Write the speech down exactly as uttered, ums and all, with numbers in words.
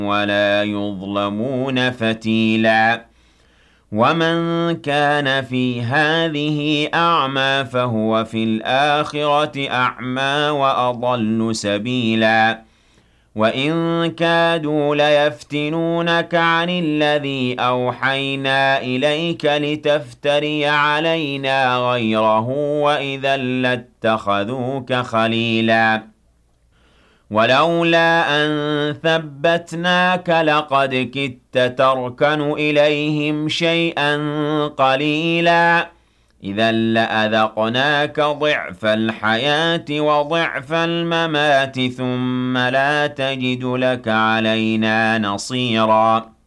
ولا يظلمون فتيلا ومن كان في هذه أعمى فهو في الآخرة أعمى وأضل سبيلا وإن كادوا ليفتنونك عن الذي أوحينا إليك لتفتري علينا غيره وإذا لاتخذوك خليلا ولولا أن ثبتناك لقد كدت تركن إليهم شيئا قليلا إذا لأذقناك ضعف الحياة وضعف الممات ثم لا تجد لك علينا نصيرا